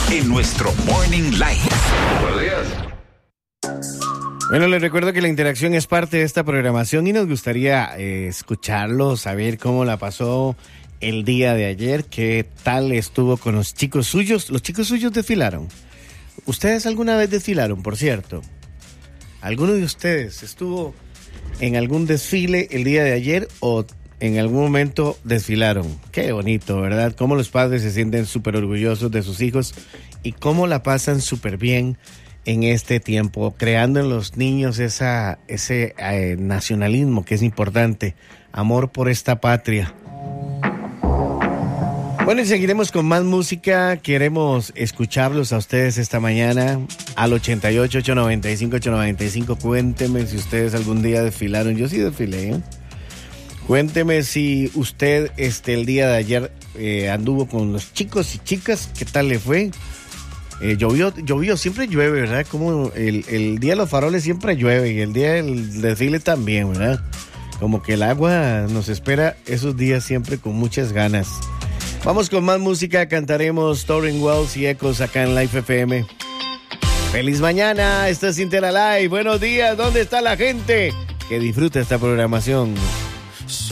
en nuestro Morning Live. Buenos días. Bueno, les recuerdo que la interacción es parte de esta programación y nos gustaría escucharlo, saber cómo la pasó el día de ayer, qué tal estuvo con los chicos suyos. Los chicos suyos desfilaron. ¿Ustedes alguna vez desfilaron, por cierto? ¿Alguno de ustedes estuvo en algún desfile el día de ayer o en algún momento desfilaron? Qué bonito, ¿verdad? Cómo los padres se sienten súper orgullosos de sus hijos y cómo la pasan súper bien en este tiempo, creando en los niños ese nacionalismo que es importante, amor por esta patria. Bueno, y seguiremos con más música. Queremos escucharlos a ustedes esta mañana al 88-895-895. Cuénteme si ustedes algún día desfilaron. Yo sí desfilé, ¿eh? Cuénteme si usted el día de ayer anduvo con los chicos y chicas. ¿Qué tal le fue? Llovió, siempre llueve, ¿verdad? Como el día de los faroles siempre llueve y el día del desfile también, ¿verdad? Como que el agua nos espera esos días siempre con muchas ganas. Vamos con más música, cantaremos Touring Wells y Ecos acá en Live FM. ¡Feliz mañana! Esto es Intera Live. Buenos días, ¿dónde está la gente que disfruta esta programación?